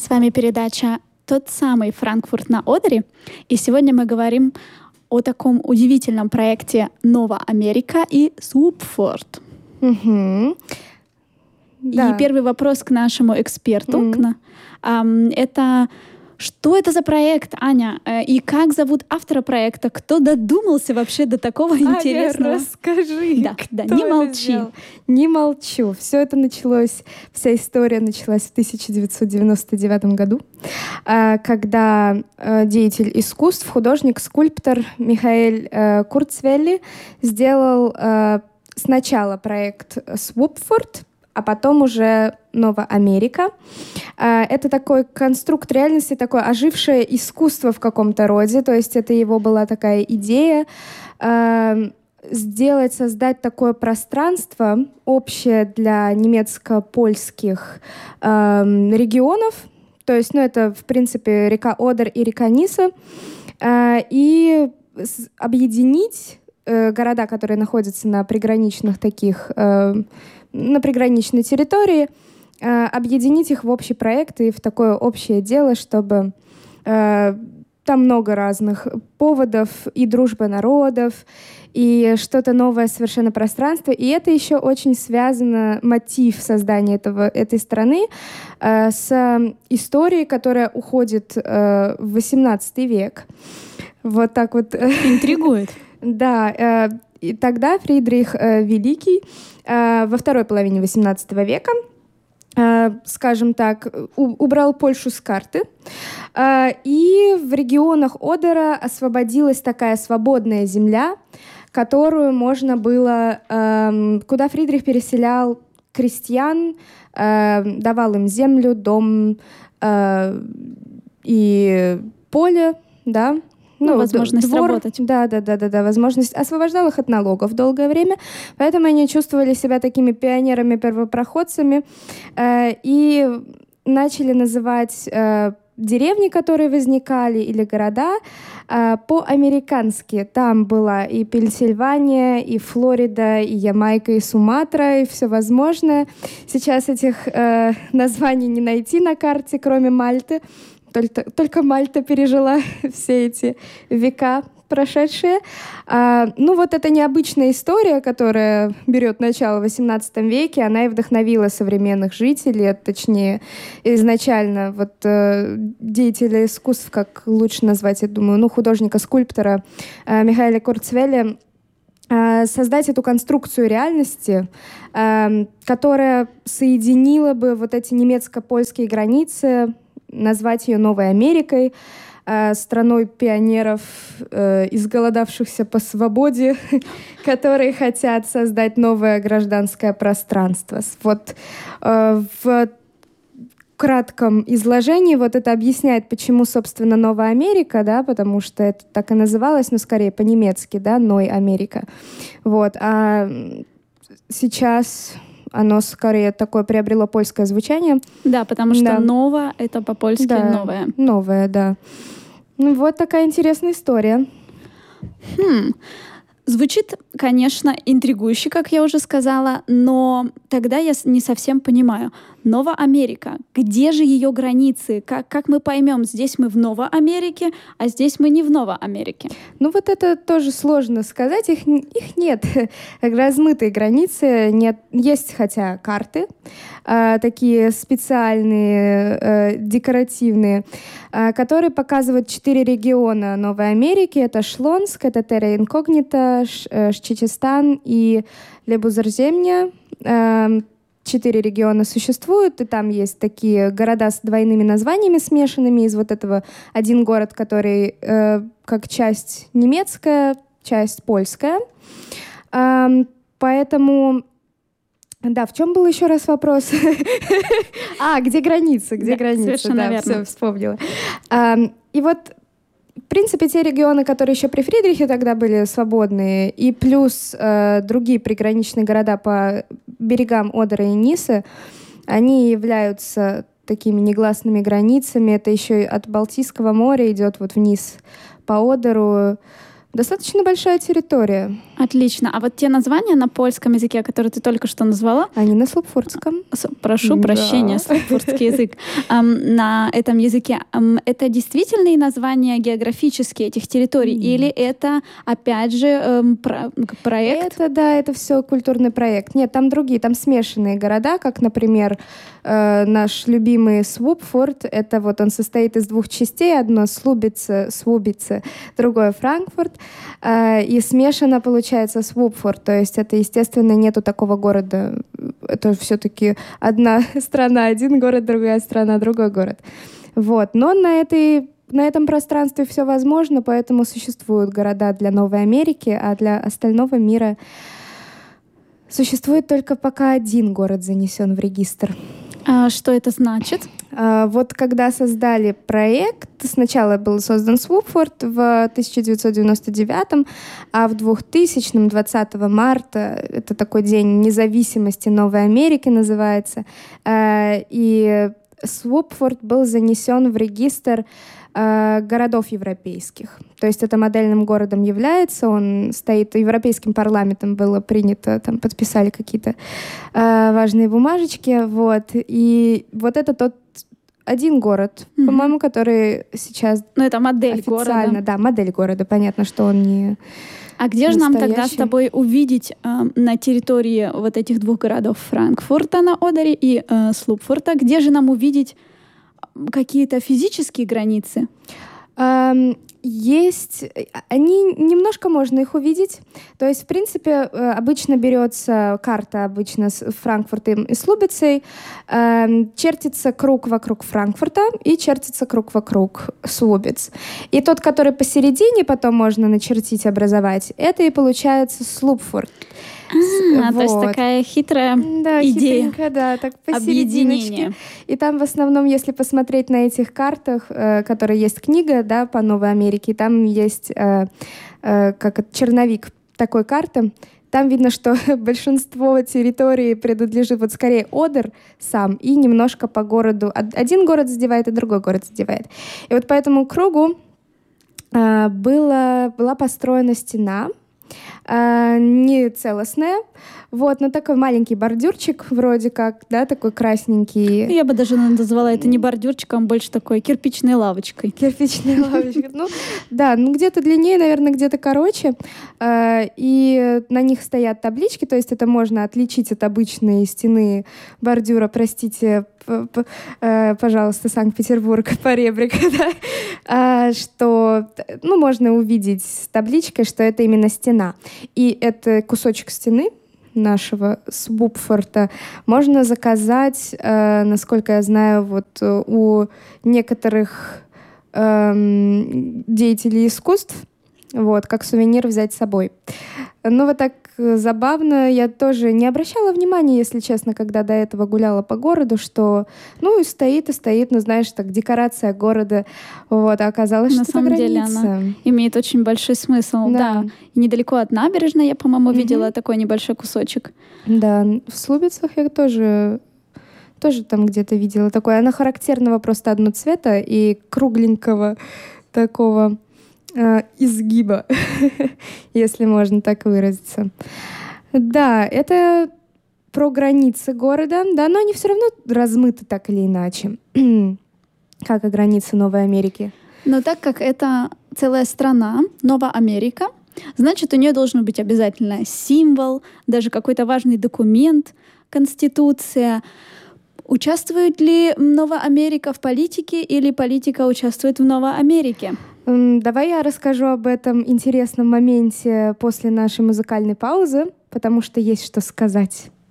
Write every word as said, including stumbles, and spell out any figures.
с вами передача «Тот самый Франкфурт на Одере». И сегодня мы говорим о таком удивительном проекте «Нова Америка» и Свупфорд. Угу. Да. И первый вопрос к нашему эксперту. Мгм. к на- ам, это что это за проект, Аня? Э, И как зовут автора проекта? Кто додумался вообще до такого Аня, интересного? расскажи. Да, да, кто не это молчи. сделал? Не молчу. Все это началось, вся история началась в тысяча девятьсот девяносто девятом году, а, когда э, деятель искусств, художник, скульптор Михаэль э, Курцвелли сделал э, сначала проект Свупфорд, а потом уже «Нова Америка». А, Это такой конструкт реальности, такое ожившее искусство в каком-то роде. То есть это его была такая идея а, сделать, создать такое пространство общее для немецко-польских а, регионов. То есть, ну, это, в принципе, река Одер и река Ниса. А, И с- объединить э, города, которые находятся на приграничных таких, э, на приграничной территории, э, объединить их в общий проект и в такое общее дело, чтобы э, там много разных поводов, и дружба народов, и что-то новое совершенно пространство. И это еще очень связано, мотив создания этого, этой страны, э, с историей, которая уходит э, в восемнадцатый век. Вот так вот. Интригует. Да, э, и тогда Фридрих э, Великий э, во второй половине восемнадцатого века, э, скажем так, у- убрал Польшу с карты, э, и в регионах Одера освободилась такая свободная земля, которую можно было, эм, куда Фридрих переселял крестьян, э, давал им землю, дом э, и поле, да. Ну, д- возможность двор. работать. Да, да, да, да, да, возможность. Освобождал их от налогов долгое время, поэтому они чувствовали себя такими пионерами-первопроходцами э, и начали называть э, деревни, которые возникали, или города э, по-американски. Там была и Пенсильвания, и Флорида, и Ямайка, и Суматра, и все возможное. Сейчас этих э, названий не найти на карте, кроме Мальты. Только, только Мальта пережила все эти века прошедшие. А, ну вот эта необычная история, которая берет начало в восемнадцатом веке, она и вдохновила современных жителей, точнее, изначально вот э, деятеля искусств, как лучше назвать, я думаю, ну, художника-скульптора э, Михаэля Курцвелли, э, создать эту конструкцию реальности, э, которая соединила бы вот эти немецко-польские границы, назвать ее Новой Америкой, э, страной пионеров, э, изголодавшихся по свободе, которые хотят создать новое гражданское пространство. С- Вот э, в кратком изложении вот это объясняет, почему, собственно, Новая Америка, да, потому что это так и называлось, но скорее по-немецки, да, Ной Америка. Вот. А м, сейчас оно скорее такое приобрело польское звучание. Да, потому что Да. «нова» — это по-польски Да, «новое». новое, да. Ну, вот такая интересная история. Хм. Звучит, конечно, интригующе, как я уже сказала, но тогда я с- не совсем понимаю. Нова Америка. Где же ее границы? Как, как мы поймем, здесь мы в Новой Америке, а здесь мы не в Новой Америке? Ну, вот это тоже сложно сказать. Их, н- их нет. Как размытые границы нет. Есть, хотя, карты, а, такие специальные, э, декоративные, а, которые показывают четыре региона Новой Америки. Это Шлонск, это Терра Инкогнита, Ш- э, Шчечестан и Лебузерземья. Эм, Четыре региона существуют, и там есть такие города с двойными названиями смешанными из вот этого. Один город, который э, как часть немецкая, часть польская. Ам, поэтому... Да, в чем был еще раз вопрос? А, где границы? Где Да, границы? совершенно Да, верно. все, вспомнила. Ам, И вот, в принципе, те регионы, которые еще при Фридрихе тогда были свободные, и плюс э, другие приграничные города по берегам Одера и Нисы, они являются такими негласными границами. Это еще и от Балтийского моря идет вот вниз по Одеру, Достаточно большая территория. Отлично. А вот те названия на польском языке, которые ты только что назвала? Они на слупфуртском. Прошу да. прощения, слупфуртский язык. Um, на этом языке. Um, это действительные названия географические этих территорий? Mm. Или это, опять же, um, про- проект? Это, да, это все культурный проект. Нет, там другие, там смешанные города, как, например, э, наш любимый Свупфорт. Это вот он состоит из двух частей. Одно Слубице, Свубице, другое Франкфурт. Э, и смешано получается Свупфорт. То есть это, естественно, нету такого города. Это все-таки одна страна, один город, другая страна, другой город. Вот. Но на этой На этом пространстве все возможно, поэтому существуют города для Новой Америки, а для остального мира существует только пока один город занесен в регистр. А что это значит? А, вот когда создали проект, сначала был создан Свупфорт в тысяча девятьсот девяносто девятом, а в двухтысячном, двадцатого марта, это такой день независимости Новой Америки называется, и Свупфорт был занесен в регистр городов европейских. То есть это модельным городом является, он стоит, европейским парламентом было принято, там подписали какие-то э, важные бумажечки, вот. И вот это тот один город, mm-hmm. по-моему, который сейчас... Ну, это модель официально, города. Да, модель города, понятно, что он не А где же нам тогда с тобой увидеть э, на территории вот этих двух городов, Франкфурта на Одере и э, Слупфорта, где же нам увидеть какие-то физические границы? Um, есть, они немножко можно их увидеть. То есть, в принципе, обычно берется карта, обычно с Франкфуртом и Слубицей, э, чертится круг вокруг Франкфурта и чертится круг вокруг Слубиц. И тот, который посередине потом можно начертить, образовать, это и получается Слупфорт. А, вот. То есть такая хитрая да, идея. Хитренькая, да, так посерединочке. И там в основном, если посмотреть на этих картах, э, которые есть книга, да, по Новой Америке, там есть э, э, как черновик такой карты. Там видно, что большинство территории принадлежит вот скорее Одер сам и немножко по городу. Один город задевает, и другой город задевает. И вот по этому кругу э, было, была построена стена, Uh, не целостная, вот, но такой маленький бордюрчик вроде как, да, такой красненький. Я бы даже назвала это не бордюрчиком, больше такой кирпичной лавочкой. Кирпичной лавочкой, ну, да, ну где-то длиннее, наверное, где-то короче, uh, и на них стоят таблички, то есть это можно отличить от обычной стены бордюра, простите, пожалуйста, Санкт-Петербург, поребрика, да, что, ну, можно увидеть с табличкой, что это именно стена. И это кусочек стены нашего Свупфорта можно заказать, э, насколько я знаю, вот у некоторых э, деятелей искусств, вот, как сувенир взять с собой. Ну, вот так забавно. Я тоже не обращала внимания, если честно, когда до этого гуляла по городу, что, ну, и стоит, и стоит, ну, знаешь, так, декорация города. Вот, а оказалось, на что самом это деле граница. Она имеет очень большой смысл, да. Да. И недалеко от набережной я, по-моему, Мгм. видела такой небольшой кусочек. Да, в Слубицах я тоже, тоже там где-то видела такое. Она характерного просто одно цвета и кругленького такого э, изгиба, если можно так выразиться. Да, это про границы города, да, но они все равно размыты так или иначе, как и границы Новой Америки. Но так как это целая страна, Новая Америка, значит, у нее должен быть обязательно символ, даже какой-то важный документ, конституция. Участвует ли Новая Америка в политике или политика участвует в Новой Америке? М, Давай я расскажу об этом интересном моменте после нашей музыкальной паузы, потому что есть что сказать.